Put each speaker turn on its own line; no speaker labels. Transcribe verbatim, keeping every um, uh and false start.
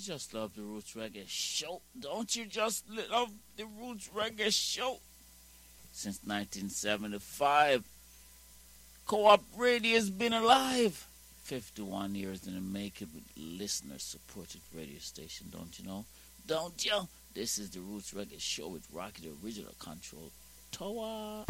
you just love the Roots Reggae Show? Don't you just love the Roots Reggae Show? Since nineteen seventy-five, Co-op Radio has been alive. fifty-one years in the making with listener-supported radio station, don't you know? Don't you? This is the Roots Reggae Show with Rocky the Original Control Tower.